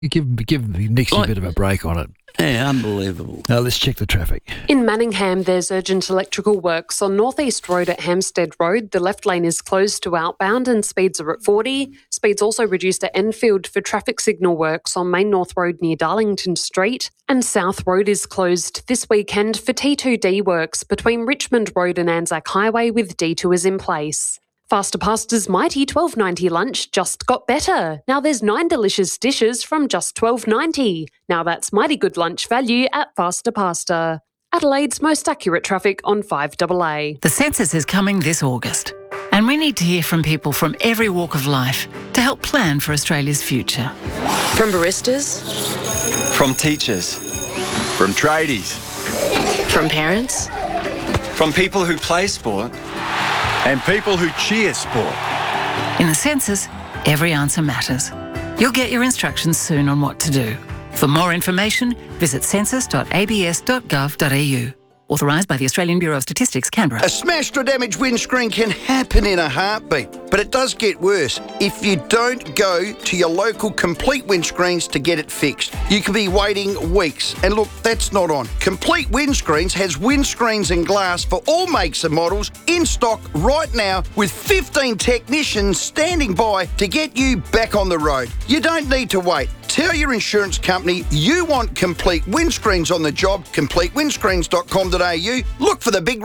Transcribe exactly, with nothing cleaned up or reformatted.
You give give Nixie Like- a bit of a break on it. Yeah, unbelievable. Now let's check the traffic. In Manningham, there's urgent electrical works on North East Road at Hampstead Road. The left lane is closed to outbound and speeds are at forty. Speeds also reduced at Enfield for traffic signal works on Main North Road near Darlington Street. And South Road is closed this weekend for T two D works between Richmond Road and Anzac Highway with detours in place. Faster Pasta's mighty twelve ninety lunch just got better. Now there's nine delicious dishes from just twelve ninety. Now that's mighty good lunch value at Faster Pasta. Adelaide's most accurate traffic on five A A. The census is coming this August, and we need to hear from people from every walk of life to help plan for Australia's future. From baristas, From teachers, from tradies, from parents, from people who play sport, and people who cheer sport. In the census, every answer matters. You'll get your instructions soon on what to do. For more information, visit census dot a b s dot gov dot a u. Authorised by the Australian Bureau of Statistics, Canberra. A smashed or damaged windscreen can happen in a heartbeat, but it does get worse if you don't go to your local Complete Windscreens to get it fixed. You could be waiting weeks, and look, that's not on. Complete Windscreens has windscreens and glass for all makes and models in stock right now with fifteen technicians standing by to get you back on the road. You don't need to wait. Tell your insurance company you want Complete Windscreens on the job, complete windscreens dot com dot a u. Look for the big